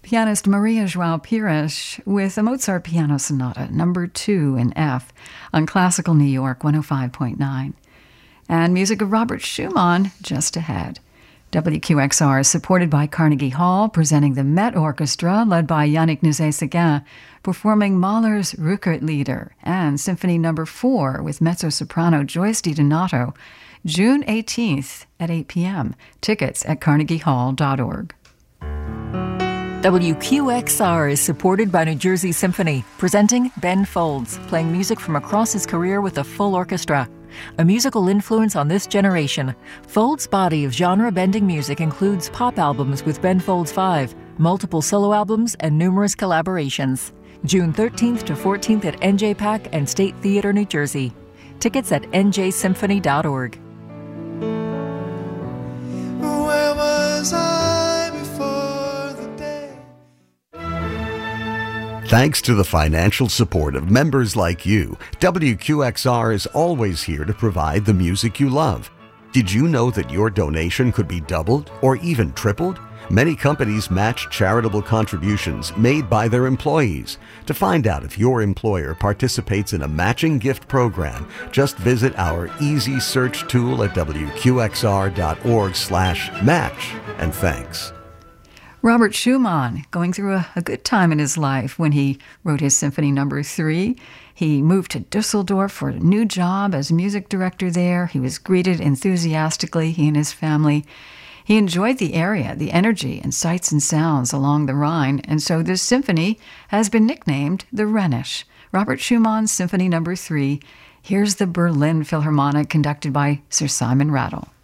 pianist Maria João Pires with a Mozart Piano Sonata, number 2 in F, on Classical New York 105.9. And music of Robert Schumann just ahead. WQXR is supported by Carnegie Hall, presenting the Met Orchestra, led by Yannick Nézet-Séguin, performing Mahler's Rückert-Lieder and Symphony No. 4 with mezzo-soprano Joyce DiDonato, June 18th at 8 p.m. Tickets at carnegiehall.org. WQXR is supported by New Jersey Symphony, presenting Ben Folds, playing music from across his career with a full orchestra. A musical influence on this generation, Folds' body of genre-bending music includes pop albums with Ben Folds 5, multiple solo albums, and numerous collaborations. June 13th to 14th at NJPAC and State Theater, New Jersey. Tickets at njsymphony.org. Where was I before the day? Thanks to the financial support of members like you, WQXR is always here to provide the music you love. Did you know that your donation could be doubled or even tripled? Many companies match charitable contributions made by their employees. To find out if your employer participates in a matching gift program, just visit our easy search tool at wqxr.org/match. And thanks. Robert Schumann, going through a good time in his life when he wrote his Symphony No. 3. He moved to Dusseldorf for a new job as music director there. He was greeted enthusiastically, he and his family. He enjoyed the area, the energy, and sights and sounds along the Rhine, and so this symphony has been nicknamed the Rhenish. Robert Schumann's Symphony No. 3. Here's the Berlin Philharmonic, conducted by Sir Simon Rattle.